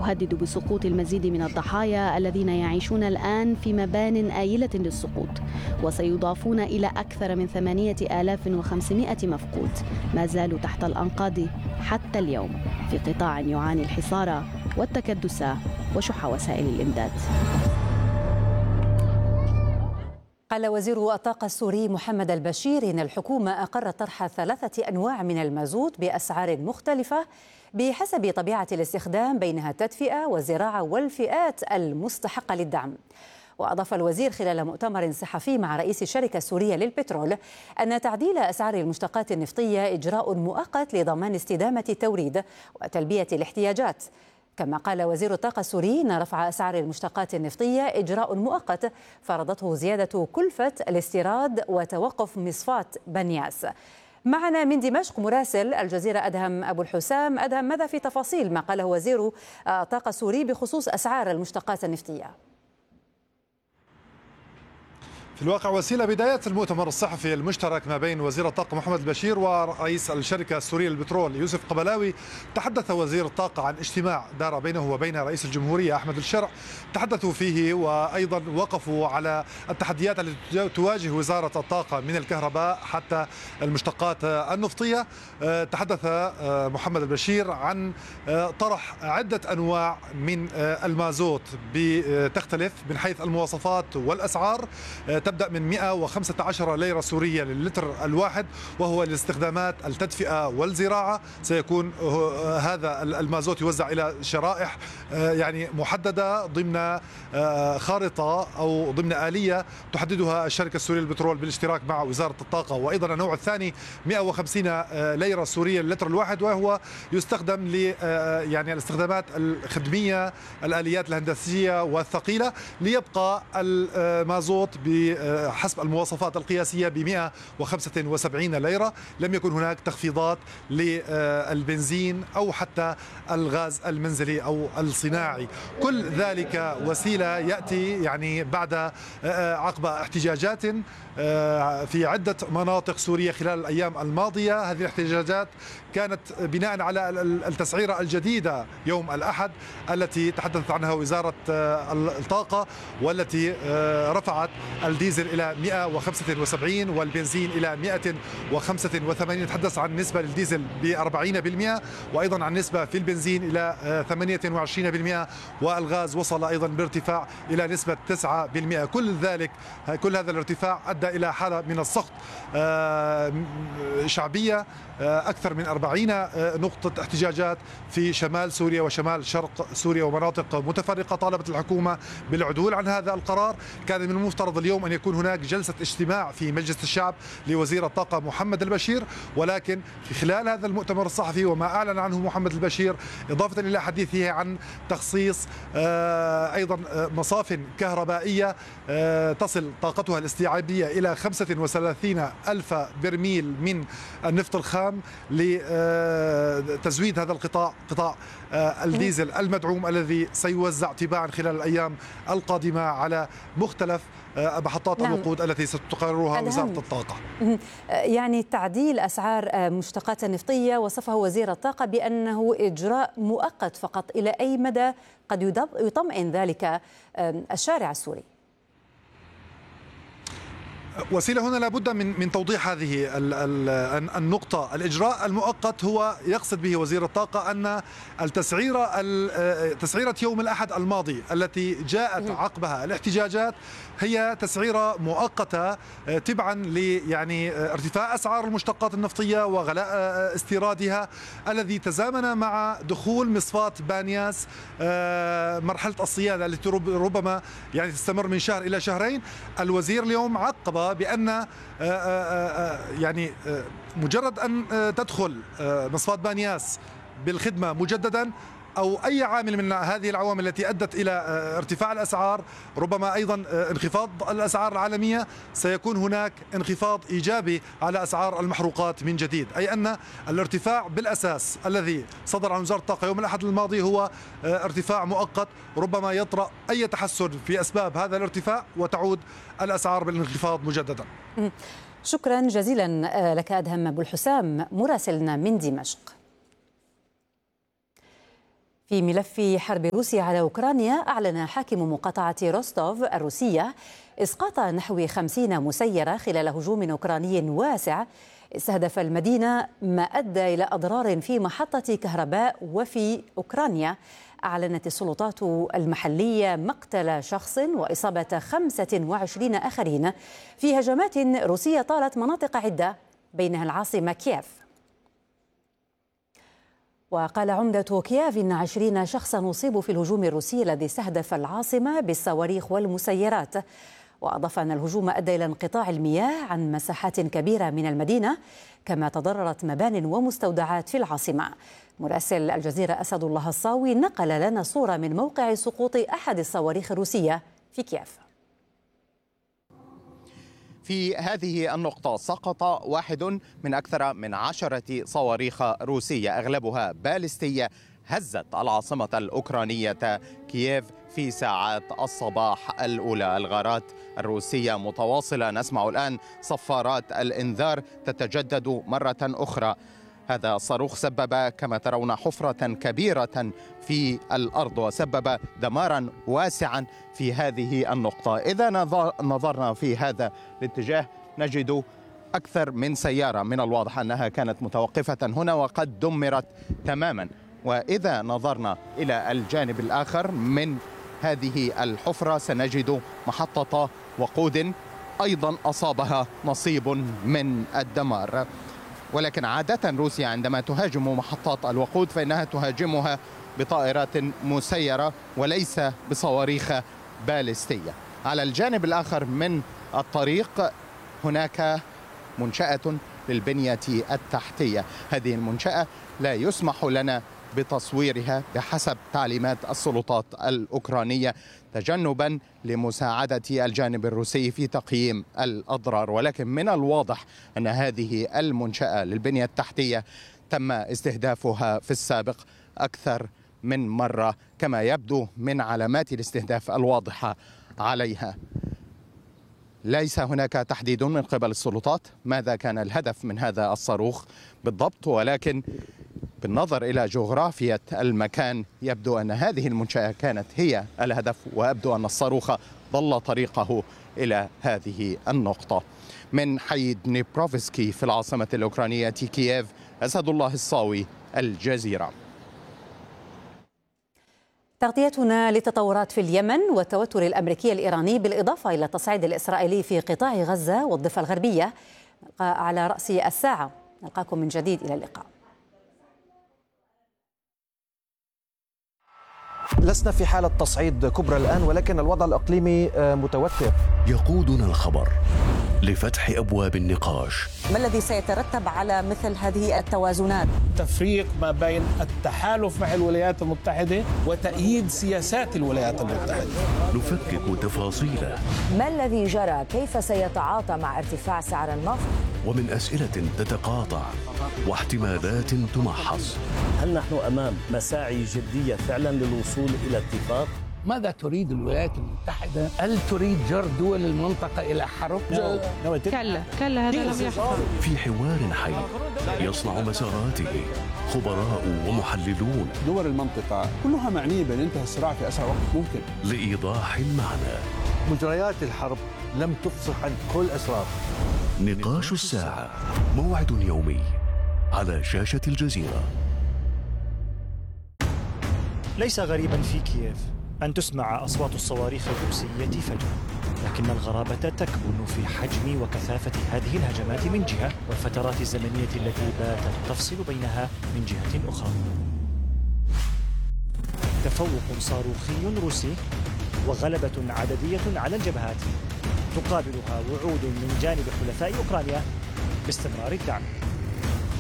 يهدد بسقوط المزيد من الضحايا الذين يعيشون الآن في مبان آيلة للسقوط، وسيضافون إلى أكثر من 8500 مفقود ما زالوا تحت الأنقاض حتى اليوم في قطاع يعاني الحصار والتكدس وشح وسائل الإمداد. قال وزير الطاقة السوري محمد البشير إن الحكومة أقرت طرح 3 أنواع من المازوت بأسعار مختلفة بحسب طبيعة الاستخدام، بينها التدفئة والزراعة والفئات المستحقة للدعم. وأضاف الوزير خلال مؤتمر صحفي مع رئيس الشركة السورية للبترول أن تعديل أسعار المشتقات النفطية إجراء مؤقت لضمان استدامة التوريد وتلبية الاحتياجات. كما قال وزير الطاقة السوري أن رفع أسعار المشتقات النفطية إجراء مؤقت فرضته زيادة كلفة الاستيراد وتوقف مصفاة بنياس. معنا من دمشق مراسل الجزيرة أدهم أبو الحسام. أدهم، ماذا في تفاصيل ما قاله وزير الطاقة السوري بخصوص أسعار المشتقات النفطية؟ في الواقع وسيلة، بداية المؤتمر الصحفي المشترك ما بين وزير الطاقة محمد البشير ورئيس الشركة السورية للبترول يوسف قبلاوي، تحدث وزير الطاقة عن اجتماع دار بينه وبين رئيس الجمهورية أحمد الشرع، تحدثوا فيه وأيضا وقفوا على التحديات التي تواجه وزارة الطاقة من الكهرباء حتى المشتقات النفطية. تحدث محمد البشير عن طرح عدة أنواع من المازوت بتختلف من حيث المواصفات والأسعار، تبدأ من 115 ليرة سورية للتر الواحد، وهو لاستخدامات التدفئة والزراعة. سيكون هذا المازوت يوزع إلى شرائح يعني محددة ضمن خارطة أو ضمن آلية تحددها الشركة السورية للبترول بالاشتراك مع وزارة الطاقة. وأيضا النوع الثاني 150 ليرة سورية للتر الواحد، وهو يستخدم ل يعني الاستخدامات الخدمية، الآليات الهندسية والثقيلة، ليبقى المازوت بحسب المواصفات القياسية ب 175 ليرة. لم يكن هناك تخفيضات للبنزين أو حتى الغاز المنزلي أو الصناعي. كل ذلك وسيلة يأتي يعني بعد عقب احتجاجات في عدة مناطق سورية خلال الأيام الماضية. هذه الاحتجاجات كانت بناء على التسعيرة الجديدة يوم الأحد التي تحدثت عنها وزارة الطاقة، والتي رفعت الديزل إلى 175 والبنزين إلى 185. نتحدث عن نسبة للديزل ب 40%، وأيضا عن نسبة في البنزين إلى 28%، والغاز وصل أيضا بارتفاع إلى نسبة 9%. كل هذا الارتفاع أدى إلى حالة من السخط شعبية. أكثر من 40 نقطة احتجاجات في شمال سوريا وشمال شرق سوريا ومناطق متفرقة طالبت الحكومة بالعدول عن هذا القرار. كان من المفترض اليوم أن يكون هناك جلسة اجتماع في مجلس الشعب لوزير الطاقة محمد البشير، ولكن في خلال هذا المؤتمر الصحفي وما أعلن عنه محمد البشير، إضافة إلى حديثه عن تخصيص أيضا مصاف كهربائية تصل طاقتها الاستيعابية إلى 35 ألف برميل من النفط الخام لتزويد هذا قطاع الديزل المدعوم الذي سيوزع تباعا خلال الأيام القادمة على مختلف محطات الوقود التي ستقررها وزارة الطاقة. يعني تعديل أسعار مشتقات النفطية وصفه وزير الطاقة بأنه إجراء مؤقت فقط، إلى أي مدى قد يطمئن ذلك الشارع السوري؟ وسيلة، هنا لابد من توضيح هذه النقطة. الإجراء المؤقت هو يقصد به وزير الطاقة أن تسعيرة يوم الأحد الماضي التي جاءت عقبها الاحتجاجات هي تسعيرة مؤقتة تبعا يعني ارتفاع أسعار المشتقات النفطية وغلاء استيرادها الذي تزامن مع دخول مصفاة بانياس مرحلة الصيانة التي ربما يعني تستمر من شهر إلى شهرين. الوزير اليوم عقب بأن يعني مجرد أن تدخل مصفاة بانياس بالخدمة مجددا أو أي عامل من هذه العوامل التي أدت إلى ارتفاع الأسعار، ربما أيضا انخفاض الأسعار العالمية، سيكون هناك انخفاض إيجابي على أسعار المحروقات من جديد. أي أن الارتفاع بالأساس الذي صدر عن وزارة الطاقة يوم الأحد الماضي هو ارتفاع مؤقت، ربما يطرأ أي تحسن في أسباب هذا الارتفاع وتعود الأسعار بالانخفاض مجددا. شكرا جزيلا لك أدهم أبو الحسام مراسلنا من دمشق. في ملف حرب روسيا على أوكرانيا، أعلن حاكم مقاطعة روستوف الروسية إسقاط نحو 50 مسيرة خلال هجوم أوكراني واسع استهدف المدينة، ما أدى إلى أضرار في محطة كهرباء. وفي أوكرانيا أعلنت السلطات المحلية مقتل شخص وإصابة 25 آخرين في هجمات روسية طالت مناطق عدة بينها العاصمة كييف. وقال عمدة كييف إن 20 شخصا أصيبوا في الهجوم الروسي الذي استهدف العاصمة بالصواريخ والمسيرات. وأضاف أن الهجوم أدى إلى انقطاع المياه عن مساحات كبيرة من المدينة، كما تضررت مبان ومستودعات في العاصمة. مراسل الجزيرة أسد الله الصاوي نقل لنا صورة من موقع سقوط أحد الصواريخ الروسية في كييف. في هذه النقطة سقط واحد من أكثر من 10 صواريخ روسية أغلبها باليستية هزت العاصمة الأوكرانية كييف في ساعات الصباح الأولى. الغارات الروسية متواصلة، نسمع الآن صفارات الإنذار تتجدد مرة أخرى. هذا الصاروخ سبب كما ترون حفرة كبيرة في الأرض وسبب دمارا واسعا في هذه النقطة. إذا نظرنا في هذا الاتجاه نجد أكثر من سيارة من الواضح أنها كانت متوقفة هنا وقد دمرت تماما. وإذا نظرنا إلى الجانب الآخر من هذه الحفرة سنجد محطة وقود أيضا أصابها نصيب من الدمار. ولكن عادة روسيا عندما تهاجم محطات الوقود فإنها تهاجمها بطائرات مسيرة وليس بصواريخ باليستية. على الجانب الآخر من الطريق هناك منشأة للبنية التحتية. هذه المنشأة لا يسمح لنا بتصويرها بحسب تعليمات السلطات الأوكرانية تجنبا لمساعدة الجانب الروسي في تقييم الأضرار. ولكن من الواضح أن هذه المنشأة للبنية التحتية تم استهدافها في السابق أكثر من مرة كما يبدو من علامات الاستهداف الواضحة عليها. ليس هناك تحديد من قبل السلطات ماذا كان الهدف من هذا الصاروخ بالضبط، ولكن بالنظر إلى جغرافية المكان يبدو أن هذه المنشأة كانت هي الهدف، ويبدو أن الصاروخ ضل طريقه إلى هذه النقطة. من حي دنيبروفسكي في العاصمة الأوكرانية كييف، أسد الله الصاوي، الجزيرة. تغطيتنا للتطورات في اليمن والتوتر الأمريكي الإيراني بالإضافة إلى التصعيد الإسرائيلي في قطاع غزة والضفة الغربية على رأس الساعة. نلقاكم من جديد، إلى اللقاء. لسنا في حالة تصعيد كبرى الآن، ولكن الوضع الإقليمي متوتر. يقودنا الخبر لفتح أبواب النقاش. ما الذي سيترتب على مثل هذه التوازنات؟ تفريق ما بين التحالف مع الولايات المتحدة وتأييد سياسات الولايات المتحدة. نفكك تفاصيله. ما الذي جرى؟ كيف سيتعاطى مع ارتفاع سعر النفط؟ ومن أسئلة تتقاطع واحتمالات تمحص. هل نحن أمام مساعي جدية فعلا للوصول إلى اتفاق؟ ماذا تريد الولايات المتحدة؟ هل تريد جر دول المنطقة إلى حرب؟ كلا هذا لم يحصل. في حوار حي يصنع مساراته خبراء ومحللون. دول المنطقة كلها معنية بأن ينتهي الصراع في أسرع وقت ممكن. لإيضاح المعنى. مجريات الحرب لم تفصح عن كل أسرار. نقاش الساعة، موعد يومي على شاشة الجزيرة. ليس غريبا في كييف أن تسمع أصوات الصواريخ الروسية فجأة، لكن الغرابة تكمن في حجم وكثافة هذه الهجمات من جهة، والفترات الزمنية التي باتت تفصل بينها من جهة أخرى. تفوق صاروخي روسي وغلبة عددية على الجبهات تقابلها وعود من جانب حلفاء أوكرانيا باستمرار الدعم.